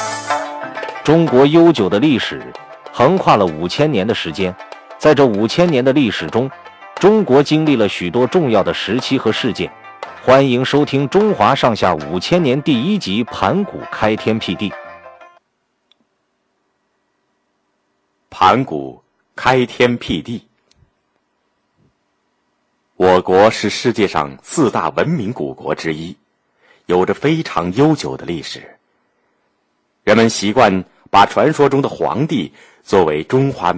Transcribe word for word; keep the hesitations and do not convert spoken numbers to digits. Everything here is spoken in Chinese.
中国悠久的历史横跨了五千年的时间，在这五千年的历史中，中国经历了许多重要的时期和事件。欢迎收听《中华上下五千年》第一集《盘古开天辟地》。 盘古开天辟地。我国是世界上四大文明古国之一，有着非常悠久的历史。人们习惯把传说中的皇帝作为中华